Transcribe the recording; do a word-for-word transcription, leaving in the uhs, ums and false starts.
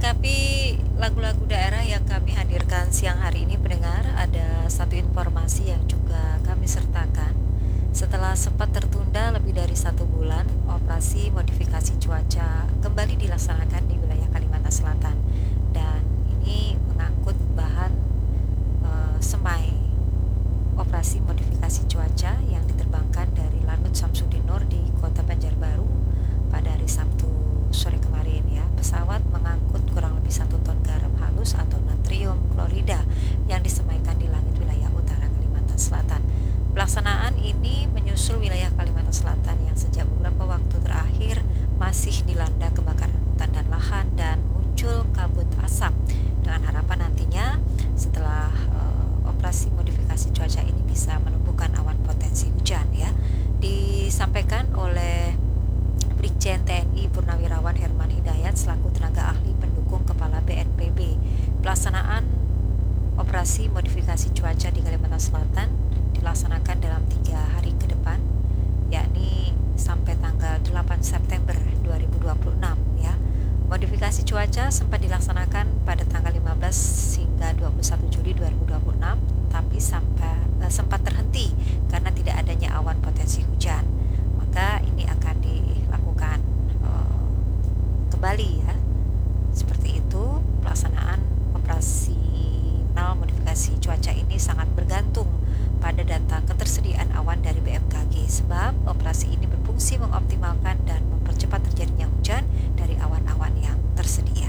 Melengkapi lagu-lagu daerah yang kami hadirkan siang hari ini pendengar, ada satu informasi yang juga kami sertakan. Setelah sempat tertunda lebih dari satu bulan, operasi modifikasi cuaca kembali dilaksanakan di wilayah Kalimantan Selatan. Dan ini mengangkut bahan eh, semai operasi modifikasi cuaca yang diterbangkan dari Lanut Samsudin Nur di Kota Banjarbaru pada hari Sabtu sore kemarin ya. Pesawat mengangkut kurang lebih satu ton garam halus atau natrium klorida yang disemaikan di langit wilayah utara Kalimantan Selatan. Pelaksanaan ini menyusul wilayah Kalimantan Selatan yang sejak beberapa waktu terakhir masih dilanda kebakaran hutan dan lahan dan muncul kabut asap, dengan harapan nantinya setelah uh, operasi modifikasi cuaca ini bisa menumbuhkan awan potensi hujan ya. Disampaikan oleh Brigjen T N I Purnawirawan Herman Hidayat selaku tenaga ahli pendukung Kepala B N P B. Pelaksanaan operasi modifikasi cuaca di Kalimantan Selatan dilaksanakan dalam tiga hari ke depan, yakni sampai tanggal delapan September dua ribu dua puluh enam ya. Modifikasi cuaca sempat dilaksanakan pada tanggal lima belas hingga dua puluh satu Juli dua ribu dua puluh enam, tapi sampai eh, sempat terhenti karena tidak adanya awan potensi hujan. Maka ini akan dilakukan uh, kembali ya. Seperti itu, pelaksanaan operasional modifikasi cuaca ini sangat bergantung pada data ketersediaan awan dari B M K G, sebab operasi ini berfungsi mengoptimalkan dan mempercepat terjadinya hujan dari awan-awan yang tersedia.